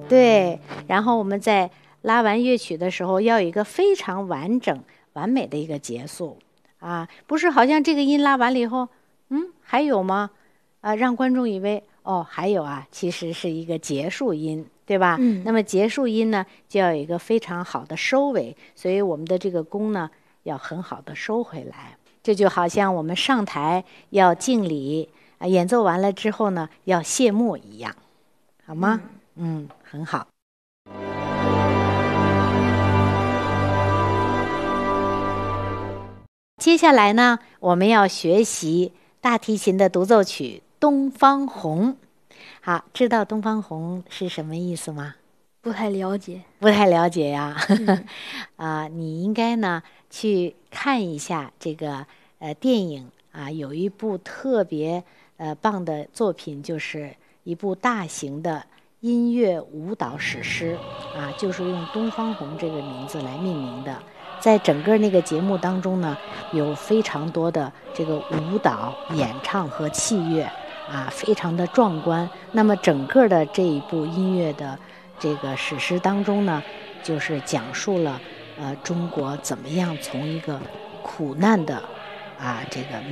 对，然后我们在拉完乐曲的时候，要有一个非常完整、完美的一个结束啊，不是好像这个音拉完了以后，还有吗？让观众以为哦还有啊，其实是一个结束音，对吧？那么结束音呢，就要有一个非常好的收尾，所以我们的这个弓呢，要很好的收回来。这就好像我们上台要敬礼演奏完了之后呢，要谢幕一样，好吗？很好。接下来呢，我们要学习大提琴的独奏曲《东方红》。好，知道东方红是什么意思吗？ 不太了解。 不太了解呀。你应该呢去看一下这个电影啊，有一部特别棒的作品，就是一部大型的音乐舞蹈史诗啊，就是用东方红这个名字来命名的。在整个那个节目当中呢，有非常多的这个舞蹈、演唱和器乐啊，非常的壮观。那么整个的这一部音乐的这个史诗当中呢，就是讲述了中国怎么样从一个苦难的这个